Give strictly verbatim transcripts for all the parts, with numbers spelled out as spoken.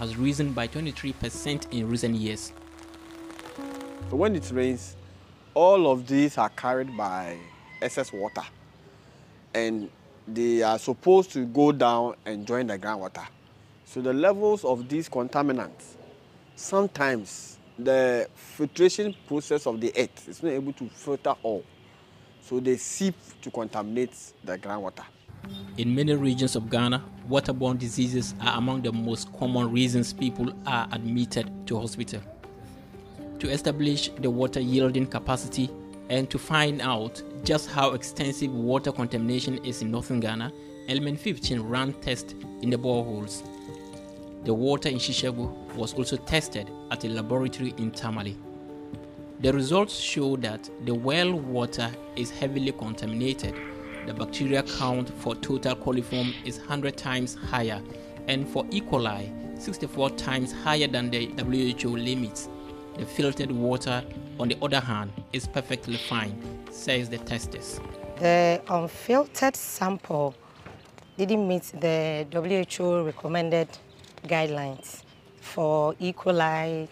has risen by twenty-three percent in recent years. So when it rains, all of these are carried by excess water, and they are supposed to go down and join the groundwater. So the levels of these contaminants, sometimes the filtration process of the earth is not able to filter all. So they seep to contaminate the groundwater. In many regions of Ghana, waterborne diseases are among the most common reasons people are admitted to hospital. To establish the water yielding capacity and to find out just how extensive water contamination is in northern Ghana, Element fifteen ran tests in the boreholes. The water in Shishagu was also tested at a laboratory in Tamale. The results show that the well water is heavily contaminated. The bacteria count for total coliform is one hundred times higher, and for E. coli, sixty-four times higher than the W H O limits. The filtered water, on the other hand, is perfectly fine, says the testers. The unfiltered sample didn't meet the W H O recommended guidelines for E. coli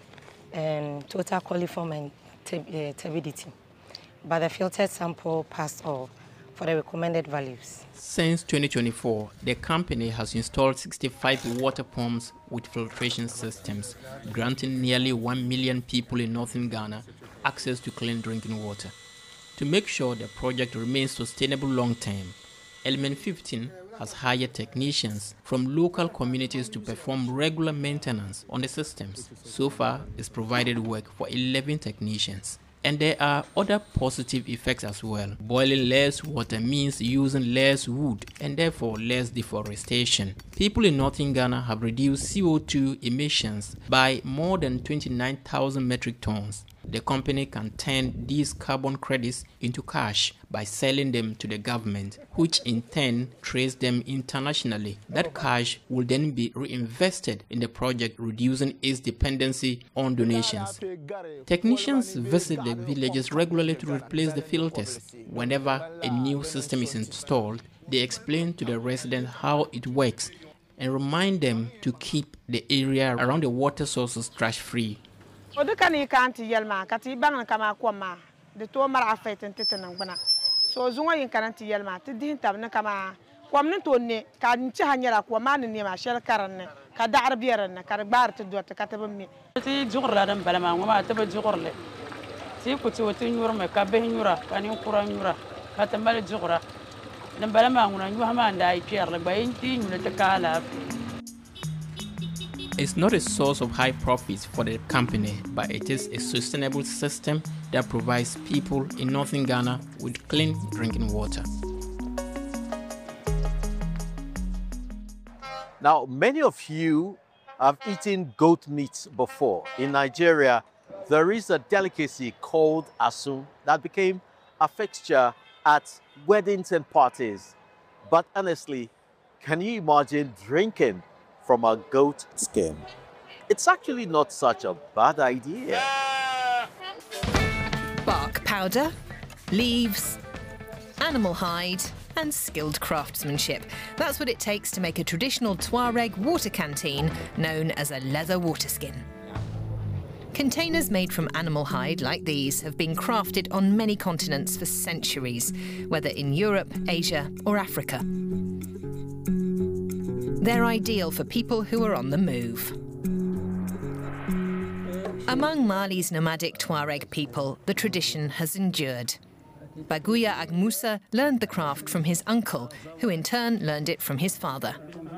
and total coliform and turbidity, but the filtered sample passed all for the recommended values. Since twenty twenty-four, the company has installed sixty-five water pumps with filtration systems, granting nearly one million people in northern Ghana access to clean drinking water. To make sure the project remains sustainable long-term, Element fifteen has hired technicians from local communities to perform regular maintenance on the systems. So far, it's provided work for eleven technicians. And there are other positive effects as well. Boiling less water means using less wood and therefore less deforestation. People in northern Ghana have reduced C O two emissions by more than twenty-nine thousand metric tons. The company can turn these carbon credits into cash by selling them to the government, which in turn trades them internationally. That cash will then be reinvested in the project, reducing its dependency on donations. Technicians visit the villages regularly to replace the filters. Whenever a new system is installed, they explain to the residents how it works and remind them to keep the area around the water sources trash-free. So zunga yin kananti yelma ti din tabna kama kwamnin tonne ka nci hanyara ko man ne ma shel karanne ka da'ar biyaran ka gbar ti dot ka tabmi ti jugurla dan balama ngoma taba jugurle ti ku ti wotin yurme ka be nyura ka ni kuran nyura ka tambal jugura dan balama nguna nyu hama ndai pierre ba yin ti nyule ta kala. It's not a source of high profits for the company, but it is a sustainable system that provides people in northern Ghana with clean drinking water. Now, many of you have eaten goat meat before. In Nigeria, there is a delicacy called asun that became a fixture at weddings and parties. But honestly, can you imagine drinking from a goat skin? It's actually not such a bad idea. Bark powder, leaves, animal hide, and skilled craftsmanship. That's what it takes to make a traditional Tuareg water canteen known as a leather water skin. Containers made from animal hide like these have been crafted on many continents for centuries, whether in Europe, Asia, or Africa. They're ideal for people who are on the move. Among Mali's nomadic Tuareg people, the tradition has endured. Baguya Agmusa learned the craft from his uncle, who in turn learned it from his father.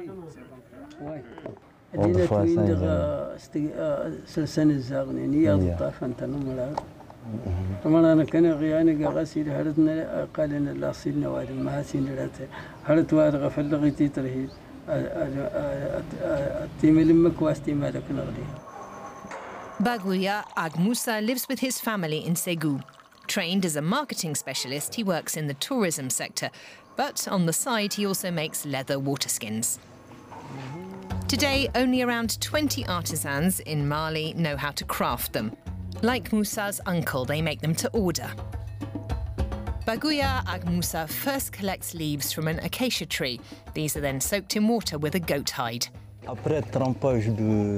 Baguya Agmusa lives with his family in Ségou. Trained as a marketing specialist, he works in the tourism sector, but on the side he also makes leather water skins. Today, only around twenty artisans in Mali know how to craft them. Like Musa's uncle, they make them to order. Baguya Agmusa first collects leaves from an acacia tree. These are then soaked in water with a goat hide. Après trempage de